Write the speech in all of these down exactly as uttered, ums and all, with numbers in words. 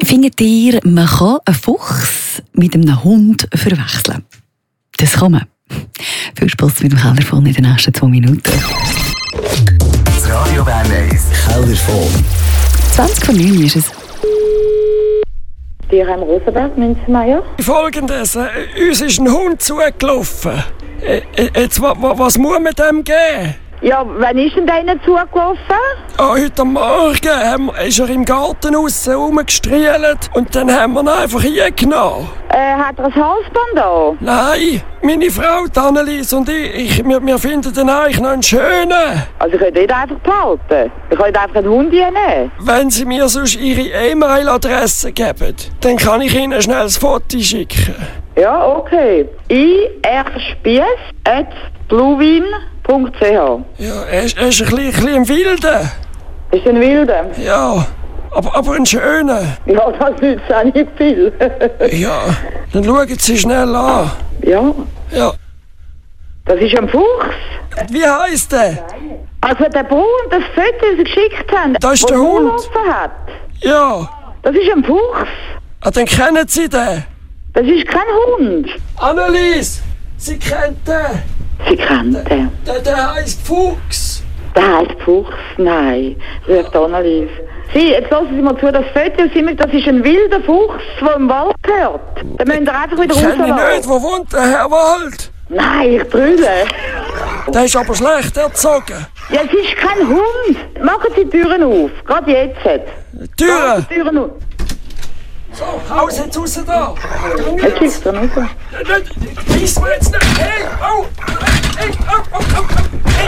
Findet ihr, man kann einen Fuchs mit einem Hund verwechseln? Das kann man. Viel Spaß mit dem Kellerfon in den nächsten zwei Minuten. Das Radio Bern eins Kellerfon. zwanzig vor neun ist es. Tierheim Rosenberg, Münzenmeier. Folgendes, äh, uns ist ein Hund zugelaufen. Äh, äh, jetzt, wa, wa, was muss man dem geben? Ja, wann ist denn der zugelaufen? Ah, heute Morgen haben, ist er im Garten aussen rumgestrielt und dann haben wir ihn einfach hingenommen. Äh, hat er ein Halsband an? Nein, meine Frau, die Annelies und ich, ich wir, wir finden den eigentlich noch einen schönen. Also ich könnte nicht einfach behalten. Ich könnte einfach einen Hund nehmen. Wenn Sie mir sonst Ihre E-Mail-Adresse geben, dann kann ich Ihnen schnell ein Foto schicken. Ja, okay. i r spiess at bluewin punkt c h. Ja, er ist, er ist ein bisschen, ein bisschen im Wilden. Ist ein Wilder? Ja, aber, aber ein schöner. Ja, das nützt auch nicht viel. Ja, dann schauen Sie schnell an. Ja, Ja. das ist ein Fuchs. Wie heisst der? Also der Bruder und das Foto, das sie geschickt haben, Das ist wo der er Hund. gelaufen hat. Ja. Das ist ein Fuchs. Ah, dann kennen Sie den. Das ist kein Hund. Annelies, Sie kennen den. Sie kennt den. Der, der heisst Fuchs. Der heißt Fuchs? Nein, ruft Annelies. Sie, jetzt lassen Sie mal zu, das Foto, das ist ein wilder Fuchs, der im Wald gehört. Den müsst ihr einfach wieder Kenn ich nicht. rauslassen. Wo wohnt der Herr Wald? Nein, ich brülle. Der ist aber schlecht erzogen. Ja, es ist kein Hund. Machen Sie die Türen auf, gerade jetzt. Türen. Die Türen auf. So, raus jetzt raus da. Jetzt schickst du ihn raus. Reiss mir jetzt nicht. Hey, au. Hey, au, au, au, au. Hey.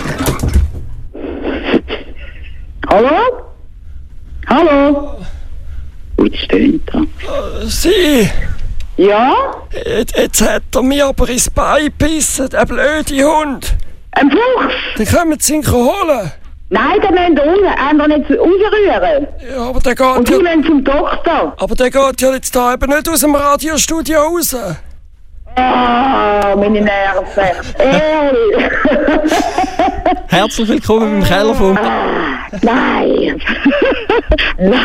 Hallo? Hallo? Ui, das stöhnt da. Sie, Ja? jetzt, jetzt hat er mir aber ins Bein gebissen, der blöde Hund. Ein Fuchs? Dann können Sie ihn holen. Nein, den müssen wir unten, einfach nicht rausrühren. Ja, aber der Und geht Sie ja, müssen zum Doktor. aber der geht ja jetzt da eben nicht aus dem Radiostudio raus. Ah, meine Nerven. Ehrlich. Herzlich willkommen beim Kellerfon. Nein. Nein.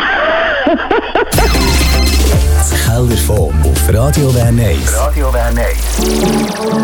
Das Kellerfon auf Radio Bern eins Radio Bern eins